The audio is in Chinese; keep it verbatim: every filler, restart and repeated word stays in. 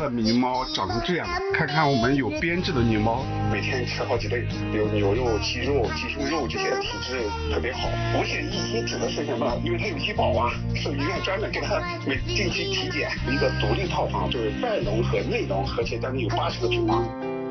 的猕猫长成这样，看看我们有编制的猕猫， 每天吃好几类，有牛肉、鸡肉、鸡胸肉这些，体质特别好。五险一金指的是什么？因为它有医保啊，是医院专门给它每定期体检。一个独立套房就是外笼和内笼合起来将近有八十个平方。